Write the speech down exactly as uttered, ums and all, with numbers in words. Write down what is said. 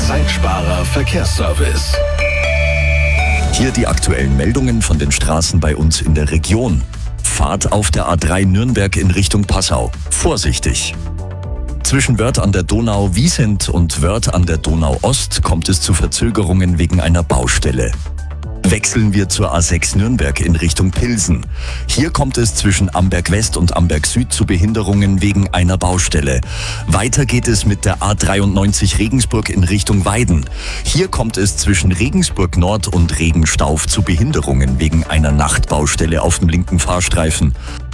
Zeitsparer Verkehrsservice. Hier die aktuellen Meldungen von den Straßen bei uns in der Region. Fahrt auf der A drei Nürnberg in Richtung Passau. Vorsichtig! Zwischen Wörth an der Donau-Wiesent und Wörth an der Donau-Ost kommt es zu Verzögerungen wegen einer Baustelle. Wechseln wir zur A sechs Nürnberg in Richtung Pilsen. Hier kommt es zwischen Amberg West und Amberg Süd zu Behinderungen wegen einer Baustelle. Weiter geht es mit der A dreiundneunzig Regensburg in Richtung Weiden. Hier kommt es zwischen Regensburg Nord und Regenstauf zu Behinderungen wegen einer Nachtbaustelle auf dem linken Fahrstreifen.